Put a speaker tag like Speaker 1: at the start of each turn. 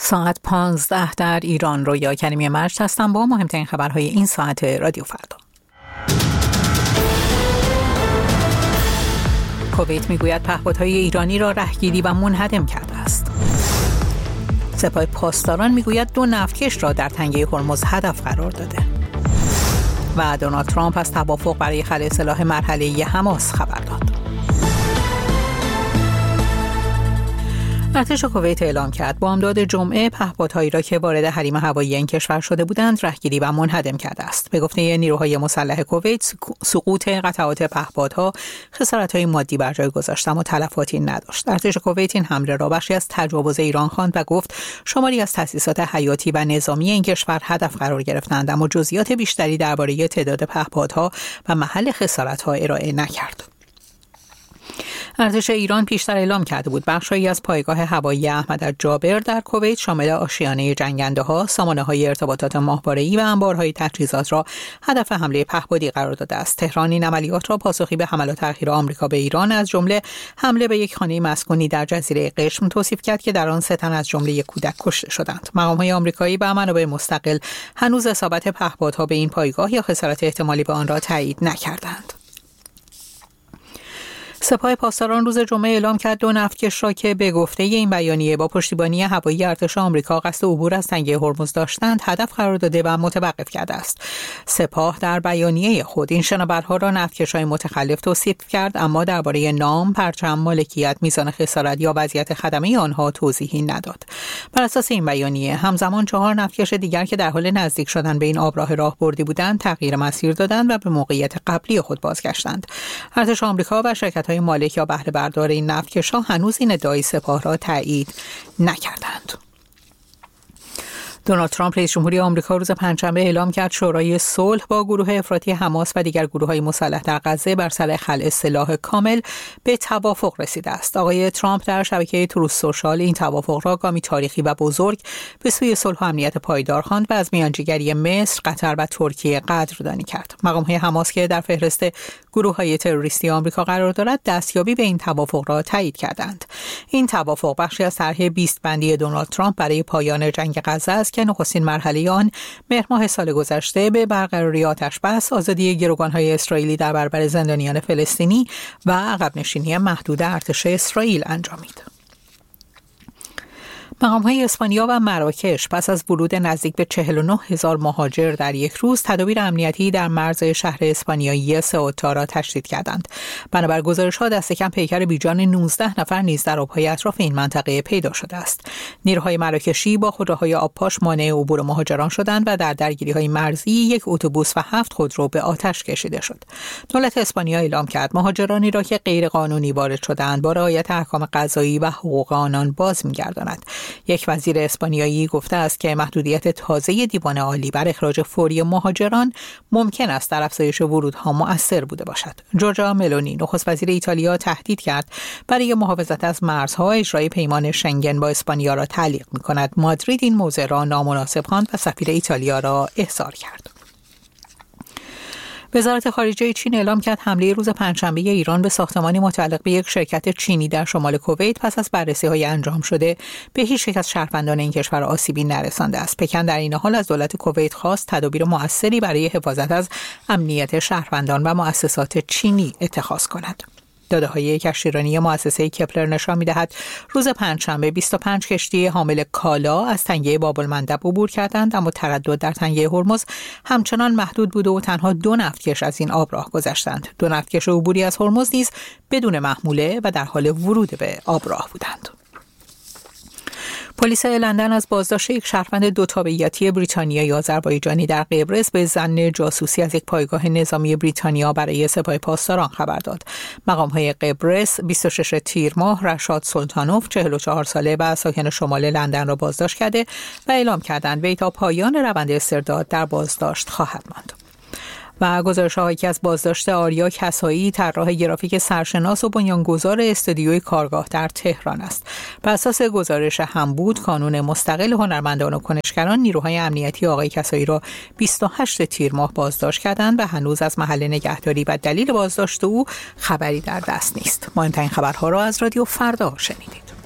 Speaker 1: ساعت 15 در ایران. رویا کریمی مرج هستم با مهمترین خبرهای این ساعت رادیو فردا. کویت میگوید پهپادهای ایرانی را رهگیری و منهدم کرده است. سپاه پاسداران میگوید 2 نفتکش را در تنگه هرمز هدف قرار داده. و دونالد ترامپ از توافق برای خلع سلاح مرحله‌ای حماس خبر داد. ارتش کویت اعلام کرد بامداد جمعه پهپادهایی را که وارد حریم هوایی این کشور شده بودند رهگیری و منهدم کرده است. به گفته نیروهای مسلح کویت، سقوط قطعات پهپادها خسارت‌های مادی بر جای گذاشت اما تلفاتی نداشت. ارتش کویت این حمله را بخشی از تجاوز ایران خواند و گفت شماری از تأسیسات حیاتی و نظامی این کشور هدف قرار گرفتند اما جزئیات بیشتری درباره تعداد پهپادها و محل خسارت‌ها ارائه نکرد. ارتش ایران پیشتر اعلام کرده بود بخشی از پایگاه هوایی احمد جابر در کویت شامل آشیانه جنگنده‌ها، سامانه‌های ارتباطات ماهواره‌ای و انبارهای تجهیزات را هدف حمله پهپادی قرار داده است. تهران این عملیات را پاسخی به حملات اخیر آمریکا به ایران از جمله حمله به یک خانه مسکونی در جزیره قشم توصیف کرد که در آن 3 تن از جمله یک کودک کشته شدند. مقام‌های آمریکایی و منابع مستقل هنوز اصابت پهپادها به این پایگاه یا خسارت احتمالی به آن را تایید نکردند. سپاه پاسداران روز جمعه اعلام کرد 2 نفتکش را که به گفته این بیانیه با پشتیبانی هوایی ارتش آمریکا قصد عبور از تنگه هرمز داشتند هدف قرار داده و متوقف کرده است. سپاه در بیانیه خود این شناورها را نفتکش‌های متخلف توصیف کرد اما درباره نام، پرچم، مالکیت، میزان خسارت یا وضعیت خدمه آنها توضیحی نداد. بر اساس این بیانیه همزمان 4 نفتکش دیگر که در حال نزدیک شدن به این آبراه راهبردی بودند تغییر مسیر دادند و به موقعیت قبلی خود بازگشتند. ارتش آمریکا و شرکت‌های مالک یا بهره بردار این نفتکش‌ها هنوز این ادعای سپاه را تایید نکردند. دونالد ترامپ رئیس جمهوری آمریکا روز پنجشنبه اعلام کرد شورای صلح با گروه افراطی حماس و دیگر گروه‌های مسلح در غزه بر سر خلع سلاح کامل به توافق رسیده است. آقای ترامپ در شبکه تروث سوشال این توافق را گامی تاریخی و بزرگ به سوی صلح و امنیت پایدار خواند و از میانجیگری مصر، قطر و ترکیه قدردانی کرد. مقام‌های حماس که در فهرست گروه‌های تروریستی آمریکا قرار دارد دستیابی به این توافق را تایید کردند. این توافق بخشی از طرح 20 بندی دونالد ترامپ برای پایان جنگ غزه است که نخستین مرحله آن مهر ماه سال گذشته به برقراری آتش‌بس، آزادی گروگان‌های اسرائیلی در برابر زندانیان فلسطینی و عقب نشینی محدود ارتش اسرائیل انجامید. مقام‌های اسپانیا و مراکش پس از ورود نزدیک به 49,000 مهاجر در یک روز تدابیر امنیتی در مرز شهر اسپانیایی سئوتا را تشدید کردند. بنابر گزارش‌ها دست کم پیکر بیجان 19 نفر نیز در آب‌های اطراف این منطقه پیدا شده است. نیروهای مراکشی با خودروهای آبپاش مانع عبور مهاجران شدند و در درگیری‌های مرزی 1 اتوبوس و 7 خودرو به آتش کشیده شد. دولت اسپانیا اعلام کرد مهاجرانی را که غیرقانونی وارد شدند با رعایت احکام قضایی و حقوق آنان باز می‌گرداند. یک وزیر اسپانیایی گفته است که محدودیت تازه دیوان عالی بر اخراج فوری مهاجران ممکن است در افزایش ورودها مؤثر بوده باشد. جورجا ملونی نخست وزیر ایتالیا تهدید کرد برای محافظت از مرزها اجرای پیمان شنگن با اسپانیا را تعلیق می‌کند. مادرید این موضوع را نامناسب خواند و سفیر ایتالیا را احضار کرد. وزارت خارجه چین اعلام کرد حمله روز پنجشنبه ایران به ساختمانی متعلق به یک شرکت چینی در شمال کویت پس از بررسی‌های انجام شده به هیچ یک از شهروندان این کشور آسیبی نرسانده است. پکن در این حال از دولت کویت خواست تدابیر مؤثری برای حفاظت از امنیت شهروندان و مؤسسات چینی اتخاذ کند. داده‌های کشتیرانی مؤسسه کپلر نشان می‌دهد روز پنجشنبه 25 کشتی حامل کالا از تنگه باب‌المندب عبور کردند اما تردد در تنگه هرمز همچنان محدود بود و تنها 2 نفتکش از این آبراه گذشتند. 2 نفتکش عبوری از هرمز نیز بدون محموله و در حال ورود به آبراه بودند. پلیس لندن از بازداشت یک شهروند 2 تابعیتی بریتانیایی آذربایجانی در قبرس به ظن جاسوسی از یک پایگاه نظامی بریتانیا برای سپاه پاسداران خبر داد. مقام‌های قبرس 26 تیر ماه رشاد سلطانوف 44 ساله و ساکن شمال لندن را بازداشت کرده و اعلام کردند وی تا پایان روند استرداد در بازداشت خواهد ماند. و گزارش‌هایی که از بازداشت آریا کسایی طراح گرافیک سرشناس و بنیانگذار استودیوی کارگاه در تهران است. بر اساس گزارش همبود کانون مستقل هنرمندان و کنشگران نیروهای امنیتی آقای کسایی را 28 تیر ماه بازداشت کردند و هنوز از محل نگهداری و دلیل بازداشت او خبری در دست نیست. مهمترین خبرها را از رادیو فردا شنیدید.